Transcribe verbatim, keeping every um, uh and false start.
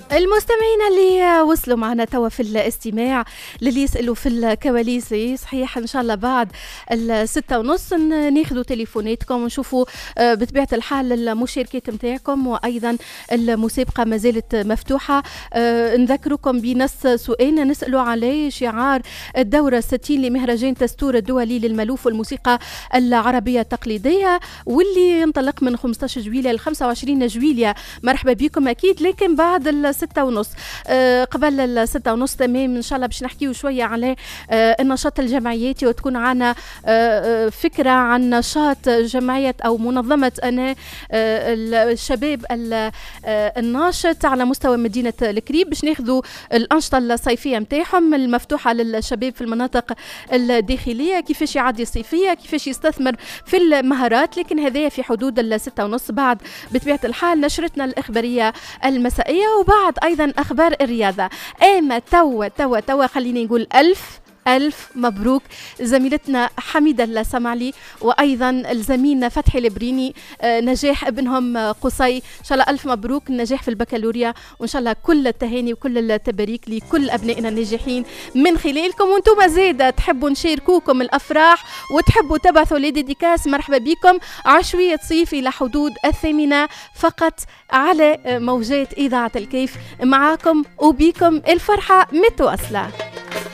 المستمعين اللي وصلوا معنا توا في الاستماع للي يسألوا في الكواليس، صحيح ان شاء الله بعد الستة ونص ناخذوا تليفوناتكم ونشوفوا بطبيعة الحال المشاركات متاعكم، وايضا المسابقة ما زالت مفتوحة. نذكركم بنص سؤالنا نسألوا عليه شعار الدورة الستين لمهرجان تستور الدولي للملوف والموسيقى العربية التقليدية، واللي ينطلق من خمسة عشر جويلية ل خمسة وعشرين جويلية. مرحبا بكم اكيد، لكن بعد الستة ونص أه قبل الستة ونص تمام ان شاء الله باش نحكيو شويه على أه النشاط الجمعياتي، وتكون عنا أه فكره عن نشاط جمعيه او منظمه انا أه الشباب أه الناشط على مستوى مدينه الكريب، باش ناخذوا الانشطه الصيفيه نتاعهم المفتوحه للشباب في المناطق الداخليه، كيفاش يعدي الصيفيه، كيفاش يستثمر في المهارات. لكن هذايا في حدود الستة ونص بعد بطبيعه الحال نشرتنا الاخباريه المسائيه، وبعد ايضا اخبار الرياضه. اما توا توا توا خليني نقول الف ألف مبروك زميلتنا حميدة السمعلي، وأيضا الزميل فتحي البريني آه نجاح ابنهم آه قصي. إن شاء الله ألف مبروك النجاح في البكالوريا، وإن شاء الله كل التهاني وكل التباريك لكل أبنائنا الناجحين من خلالكم. وانتم زيادة تحبوا نشاركوكم الأفراح وتحبوا تبعثوا لي ديديكاس، مرحبا بكم. عشوية صيف إلى حدود الثامنة فقط على موجات إذاعة الكيف، معاكم وبيكم الفرحة متواصلة.